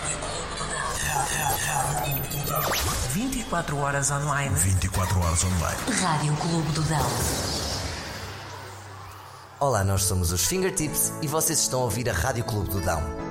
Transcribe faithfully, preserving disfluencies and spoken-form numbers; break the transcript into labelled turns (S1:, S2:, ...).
S1: vinte e quatro horas online.
S2: vinte e quatro horas online.
S3: Rádio Clube do Dão.
S4: Olá, nós somos os Fingertips e vocês estão a ouvir a Rádio Clube do Dão.